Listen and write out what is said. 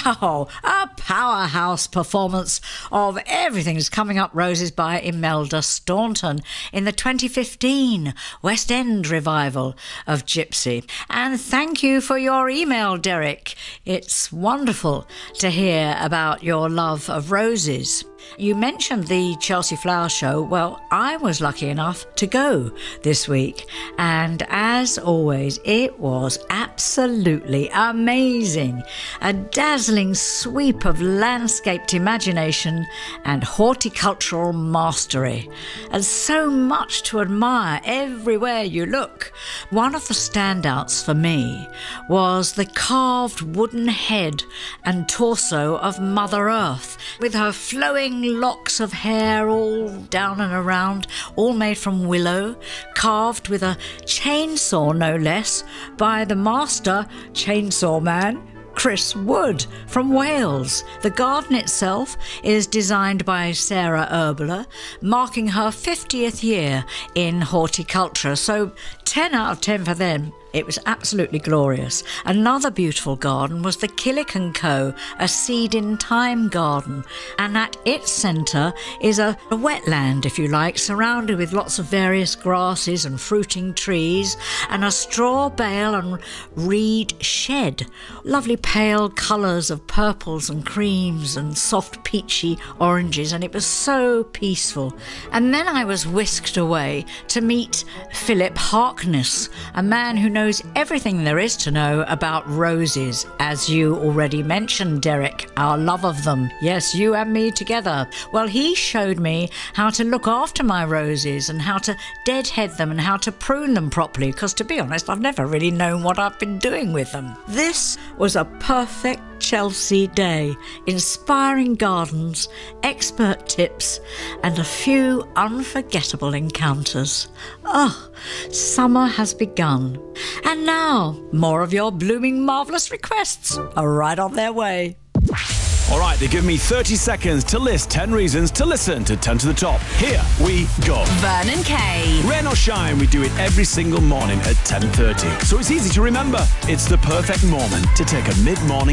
Wow, a powerhouse performance of Everything's Coming Up Roses by Imelda Staunton in the 2015 West End revival of Gypsy. And thank you for your email, Derek. It's wonderful to hear about your love of roses. You mentioned the Chelsea Flower Show. Well, I was lucky enough to go this week, and as always, it was absolutely amazing. A dazzling sweep of landscaped imagination and horticultural mastery, and so much to admire everywhere you look. One of the standouts for me was the carved wooden head and torso of Mother Earth, with her flowing locks of hair all down and around, all made from willow, carved with a chainsaw no less, by the master chainsaw man Chris Wood from Wales. The garden itself is designed by Sarah Erbler, marking her 50th year in horticulture, so 10 out of 10 for them. It was absolutely glorious. Another beautiful garden was the Killick & Co., a seed in time garden, and at its centre is a wetland, if you like, surrounded with lots of various grasses and fruiting trees, and a straw bale and reed shed. Lovely pale colours of purples and creams and soft peachy oranges, and it was so peaceful. And then I was whisked away to meet Philip Harkness, a man who knows everything there is to know about roses, as you already mentioned, Derek, our love of them. Yes, you and me together. Well, he showed me how to look after my roses and how to deadhead them and how to prune them properly, because to be honest, I've never really known what I've been doing with them. This was a perfect Chelsea day. Inspiring gardens, expert tips, and a few unforgettable encounters. Oh, summer has begun. And now, more of your blooming marvellous requests are right on their way. All right, they give me 30 seconds to list 10 reasons to listen to 10 to the Top. Here we go. Vernon Kay. Rain or shine, we do it every single morning at 10:30. So it's easy to remember. It's the perfect moment to take a mid-morning